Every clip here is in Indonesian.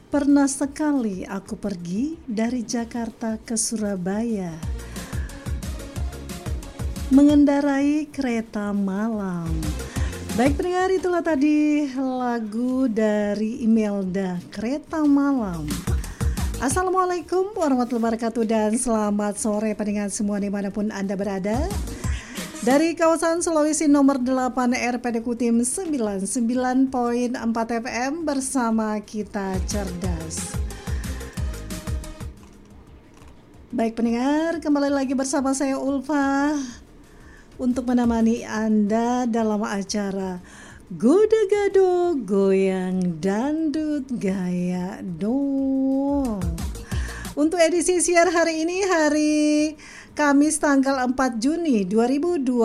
Pernah sekali aku pergi dari Jakarta ke Surabaya, mengendarai kereta malam. Baik pendengar, itulah tadi lagu dari Imelda, Kereta Malam. Assalamualaikum warahmatullahi wabarakatuh dan selamat sore pendengar semua dimanapun Anda berada. Dari kawasan Sulawesi nomor 8 RPD Kutim 99.4 FM bersama kita cerdas. Baik pendengar, kembali lagi bersama saya Ulfa untuk menemani Anda dalam acara Goda Gado Goyang Dandut Gaya Dong. Untuk edisi siar hari ini, hari Kamis tanggal 4 Juni 2026.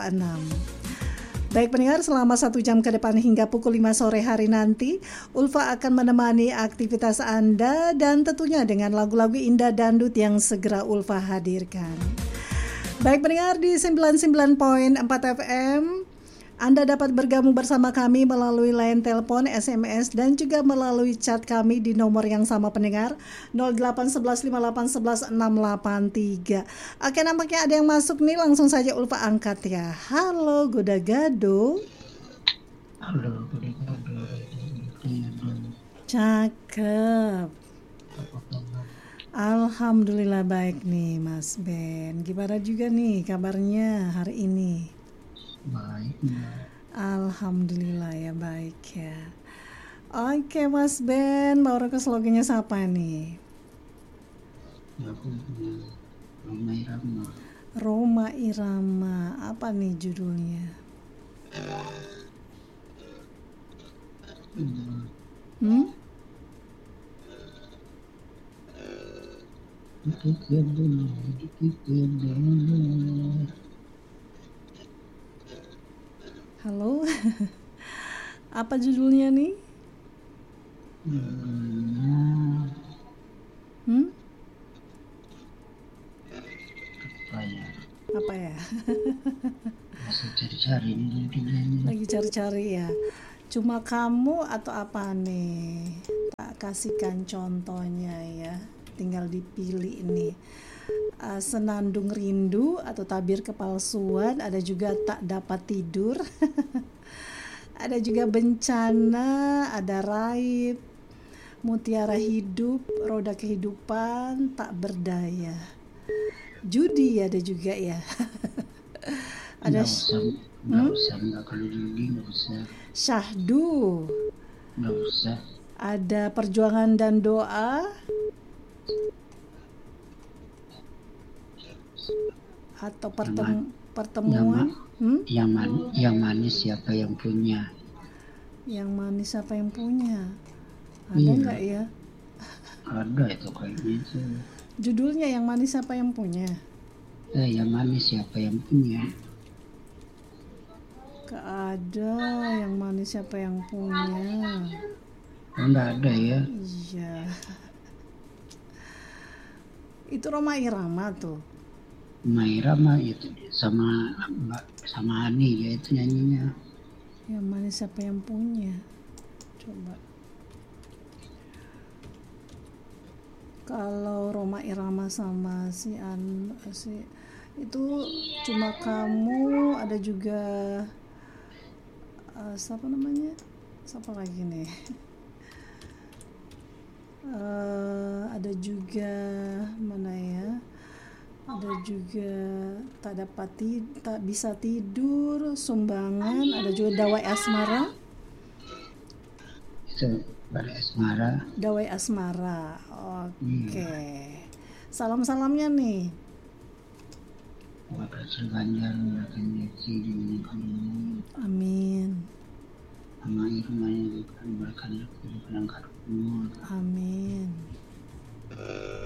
Baik pendengar, selama 1 jam ke depan hingga pukul 5 sore hari nanti, Ulfa akan menemani aktivitas Anda dan tentunya dengan lagu-lagu indah dandut yang segera Ulfa hadirkan. Baik pendengar, di 99.4 FM, Anda dapat bergabung bersama kami melalui line telepon, SMS, dan juga melalui chat kami di nomor yang sama pendengar 0811581163. Oke, nampaknya ada yang masuk nih, langsung saja Ulfa angkat ya. Halo Goda Gado. Halo Goda Gado. Cakep. Alhamdulillah baik nih Mas Ben. Gimana juga nih kabarnya hari ini? Baik. Alhamdulillah ya baik ya. Oke Mas Ben, mau request logonya siapa nih? Roma Irama. Roma Irama, apa nih judulnya? Halo, apa judulnya nih? Apa ya? Masih cari-cari nih. Lagi cari-cari ya. Cuma kamu atau apa nih? Tak kasihkan contohnya ya. Tinggal dipilih nih. Senandung rindu atau tabir kepalsuan, ada juga tak dapat tidur. Ada juga bencana, ada raib, mutiara hidup, roda kehidupan, tak berdaya. Judi ada juga ya. Ada nggak kalau judi nggak usah. Syahdu. Nggak usah. Ada perjuangan dan doa. Atau pertemuan. Yang manis siapa yang punya? Yang manis siapa yang punya? Ada nggak ya? Ada itu kayaknya itu. Judulnya yang manis siapa yang punya? Yang manis siapa yang punya? Gak ada yang manis siapa yang punya. Nggak ada ya? Iya. Itu Roma Irama tuh. Roma Irama itu sama Ani ya itu nyanyinya. Yang manis siapa yang punya? Coba. Kalau Roma Irama sama si itu cuma kamu, ada juga siapa namanya? Siapa lagi nih? Ada juga mana ya? Ada juga tak bisa tidur, sumbangan, ada juga Dawai Asmara. Itu Dawai Asmara. Oke. Salam-salamnya nih. Amin. Amin.